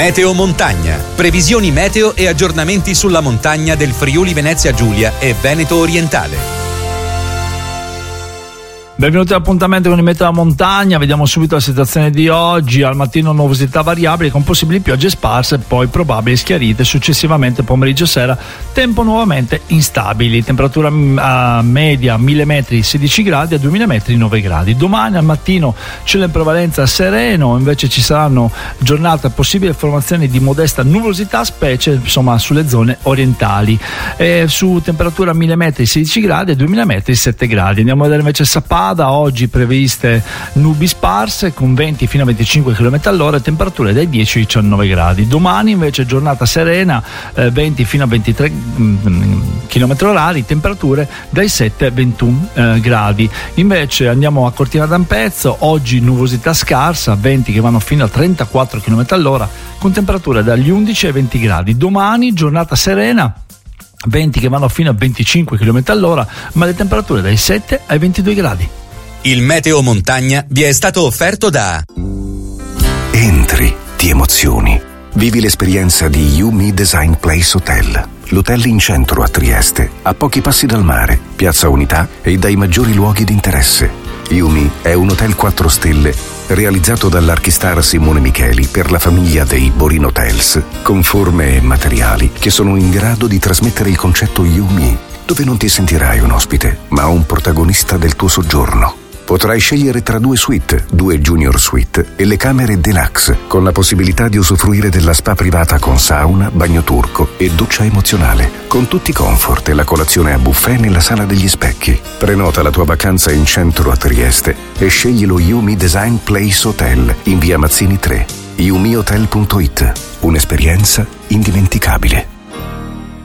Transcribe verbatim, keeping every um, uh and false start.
Meteo Montagna. Previsioni meteo e aggiornamenti sulla montagna del Friuli Venezia Giulia e Veneto Orientale. Benvenuti all'appuntamento con il Meteo Montagna. Vediamo subito la situazione di oggi. Al mattino nuvolosità variabili con possibili piogge sparse, poi probabili schiarite. Successivamente pomeriggio e sera tempo nuovamente instabili. Temperatura uh, media mille metri sedici gradi, a duemila metri nove gradi. Domani al mattino cielo in prevalenza sereno, invece ci saranno giornate possibili formazioni di modesta nuvolosità, specie insomma sulle zone orientali. E su temperatura mille metri sedici gradi, a duemila metri sette gradi. Andiamo a vedere invece Sappada. Oggi previste nubi sparse con venti fino a venticinque chilometri all'ora e temperature dai dieci ai diciannove gradi. Domani invece giornata serena, eh, venti fino a ventitré chilometri orari, temperature dai sette ai ventuno eh, gradi. Invece andiamo a Cortina d'Ampezzo, oggi nuvolosità scarsa, venti che vanno fino a trentaquattro chilometri all'ora con temperature dagli undici ai venti gradi. Domani giornata serena, venti che vanno fino a venticinque chilometri all'ora, ma le temperature dai sette ai ventidue gradi. Il Meteo Montagna vi è stato offerto da Entri, ti emozioni. Vivi l'esperienza di Yumi Design Place Hotel. L'hotel in centro a Trieste, a pochi passi dal mare, Piazza Unità e dai maggiori luoghi di interesse. Yumi è un hotel quattro stelle realizzato dall'archistar Simone Micheli per la famiglia dei Borin Hotels, con forme e materiali che sono in grado di trasmettere il concetto Yumi, dove non ti sentirai un ospite, ma un protagonista del tuo soggiorno. Potrai scegliere tra due suite, due junior suite e le camere deluxe, con la possibilità di usufruire della spa privata con sauna, bagno turco e doccia emozionale, con tutti i comfort e la colazione a buffet nella sala degli specchi. Prenota la tua vacanza in centro a Trieste e scegli lo Yumi Design Place Hotel in via Mazzini tre. yumi hotel punto it. Un'esperienza indimenticabile.